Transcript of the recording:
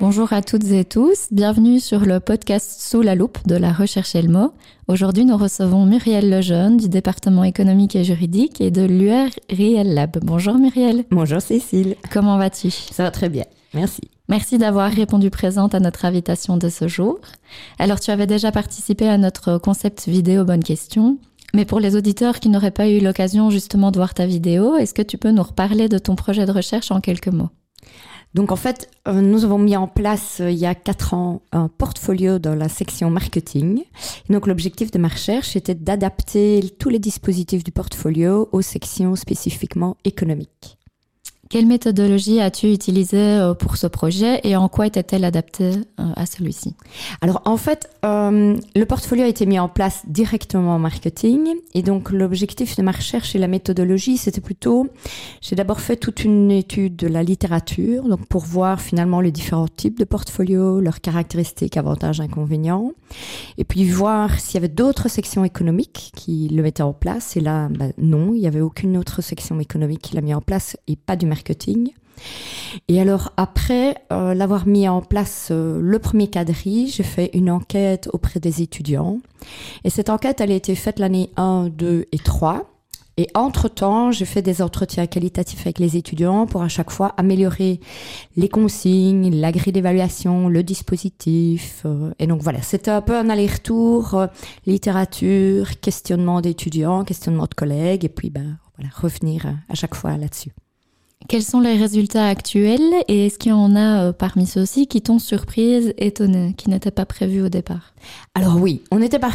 Bonjour à toutes et tous, bienvenue sur le podcast Sous la loupe de la recherche Elmo. Aujourd'hui, nous recevons Muriel Lejeune du département économique et juridique et de l'UR Real Lab. Bonjour Muriel. Bonjour Cécile. Comment vas-tu? Ça va très bien, merci. Merci d'avoir répondu présente à notre invitation de ce jour. Alors, tu avais déjà participé à notre concept vidéo Bonne Question. Mais pour les auditeurs qui n'auraient pas eu l'occasion justement de voir ta vidéo, est-ce que tu peux nous reparler de ton projet de recherche en quelques mots? Donc en fait, nous avons mis en place il y a 4 ans un portfolio dans la section marketing. Et donc l'objectif de ma recherche était d'adapter tous les dispositifs du portfolio aux sections spécifiquement économiques. Quelle méthodologie as-tu utilisée pour ce projet et en quoi était-elle adaptée à celui-ci? Alors en fait, le portfolio a été mis en place directement en marketing et donc l'objectif de ma recherche et la méthodologie, c'était plutôt, j'ai d'abord fait toute une étude de la littérature, donc pour voir finalement les différents types de portfolios, leurs caractéristiques, avantages, inconvénients, et puis voir s'il y avait d'autres sections économiques qui le mettaient en place. Et là, non, il n'y avait aucune autre section économique qui l'a mis en place et pas du marketing. Et alors après l'avoir mis en place le premier quadrille, j'ai fait une enquête auprès des étudiants. Et cette enquête, elle a été faite l'année 1, 2 et 3. Et entre-temps, j'ai fait des entretiens qualitatifs avec les étudiants pour à chaque fois améliorer les consignes, la grille d'évaluation, le dispositif. Et donc voilà, c'était un peu un aller-retour, littérature, questionnement d'étudiants, questionnement de collègues, et puis voilà, revenir à chaque fois là-dessus. Quels sont les résultats actuels et est-ce qu'il y en a parmi ceux-ci qui t'ont surprise, étonnée, qui n'étaient pas prévus au départ? Alors oui, on était